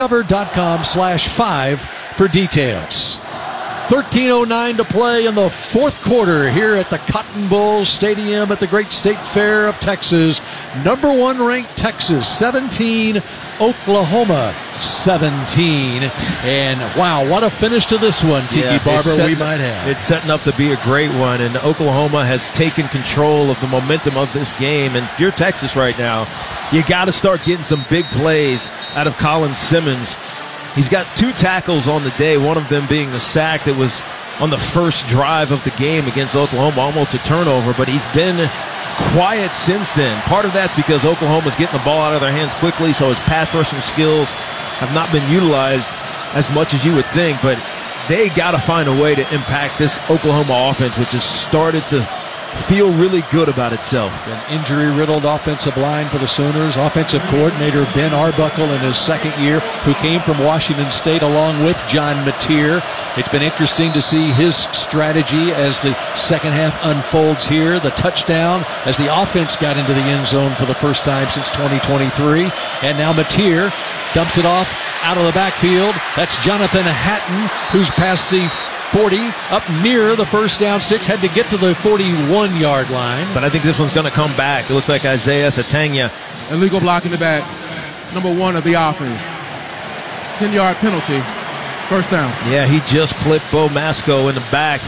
Discover.com/5 for details. 13:09 to play in the fourth quarter here at the Cotton Bowl Stadium at the Great State Fair of Texas. Number one ranked Texas 17, Oklahoma 17. And wow, what a finish to this one, Tiki Barber, we might have. It's setting up to be a great one, and Oklahoma has taken control of the momentum of this game. And if you're Texas right now, you got to start getting some big plays out of Colin Simmons. He's got 2 tackles on the day, one of them being the sack that was on the first drive of the game against Oklahoma, almost a turnover, but he's been quiet since then. Part of that's because Oklahoma's getting the ball out of their hands quickly, so his pass rushing skills have not been utilized as much as you would think, but they got to find a way to impact this Oklahoma offense, which has started to feel really good about itself. An injury-riddled offensive line for the Sooners. Offensive coordinator Ben Arbuckle in his second year, who came from Washington State along with John Mateer. It's been interesting to see his strategy as the second half unfolds here. The touchdown as the offense got into the end zone for the first time since 2023. And now Mateer dumps it off out of the backfield. That's Jonathan Hatton, who's past the 40, up near the first down 6, had to get to the 41-yard line. But I think this one's going to come back. It looks like Isaiah Satanya. Illegal block in the back. Number 1 of the offense. 10-yard penalty. First down. Yeah, he just clipped Bo Masco in the back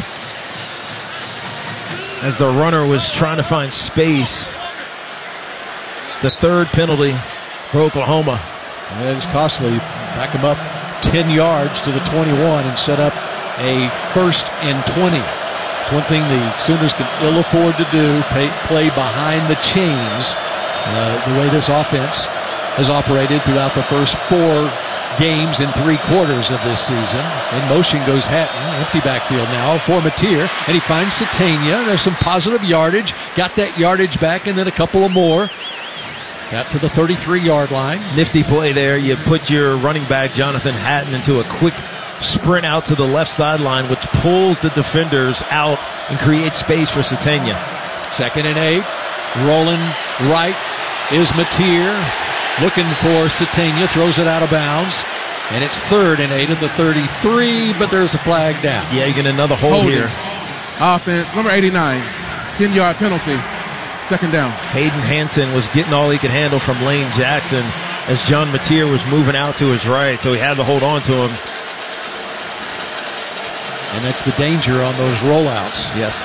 as the runner was trying to find space. It's the 3rd penalty for Oklahoma. And it's costly. Back him up 10 yards to the 21 and set up a 1st and 20. One thing the Sooners can ill afford to do, play behind the chains. The way this offense has operated throughout the first 4 games in 3 quarters of this season. In motion goes Hatton, empty backfield now for Mateer, and he finds Satania. There's some positive yardage, got that yardage back, and then a couple of more. Got to the 33-yard line. Nifty play there. You put your running back, Jonathan Hatton, into a quick sprint out to the left sideline, which pulls the defenders out and creates space for Satania. 2nd and 8. Rolling right is Mateer. Looking for Satania. Throws it out of bounds. And it's 3rd and 8 at the 33, but there's a flag down. Yeah, you get another hold here. Offense, number 89. 10-yard penalty. 2nd down. Hayden Hansen was getting all he could handle from Lane Jackson as John Mateer was moving out to his right, so he had to hold on to him. And that's the danger on those rollouts. Yes.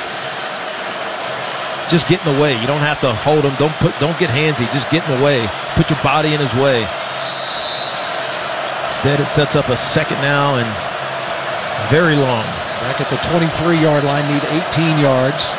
Just get in the way. You don't have to hold him. Don't get handsy. Just get in the way. Put your body in his way. Instead, it sets up a 2nd now and very long. Back at the 23-yard line, need 18 yards.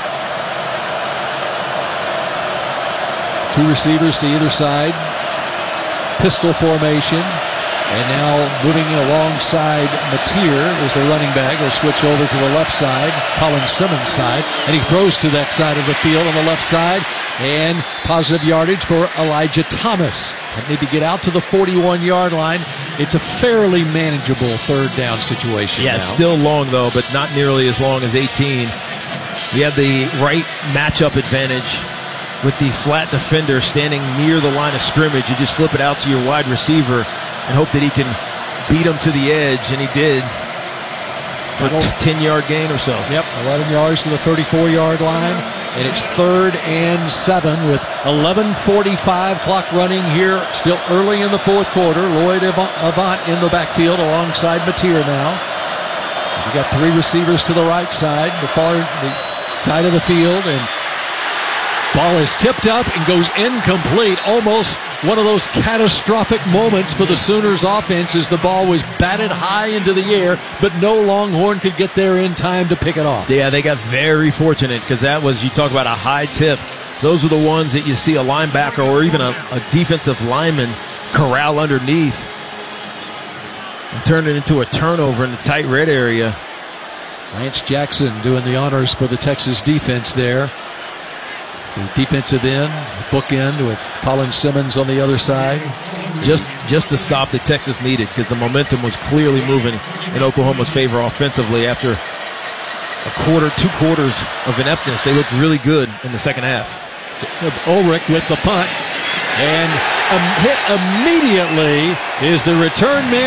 2 receivers to either side. Pistol formation. And now moving alongside Mateer is the running back. He'll switch over to the left side, Colin Simmons' side, and he throws to that side of the field on the left side. And positive yardage for Elijah Thomas. And maybe get out to the 41-yard line. It's a fairly manageable 3rd down situation. Yeah, it's still long, though, but not nearly as long as 18. You have the right matchup advantage with the flat defender standing near the line of scrimmage. You just flip it out to your wide receiver and hope that he can beat him to the edge, and he did for a 10-yard gain or so. Yep, 11 yards to the 34-yard line, and it's 3rd and 7 with 11:45 clock running here, still early in the 4th quarter. Lloyd Avant in the backfield alongside Mateer now. You got 3 receivers to the right side, the side of the field, and ball is tipped up and goes incomplete. Almost one of those catastrophic moments for the Sooners offense as the ball was batted high into the air, but no Longhorn could get there in time to pick it off. Yeah, they got very fortunate because that was, you talk about a high tip. Those are the ones that you see a linebacker or even a defensive lineman corral underneath and turn it into a turnover in the tight red area. Lance Jackson doing the honors for the Texas defense there. The defensive end, bookend with Colin Simmons on the other side. Just the stop that Texas needed because the momentum was clearly moving in Oklahoma's favor offensively after a quarter, 2 quarters of ineptness. They looked really good in the second half. Ulrich with the punt, and hit immediately is the return man.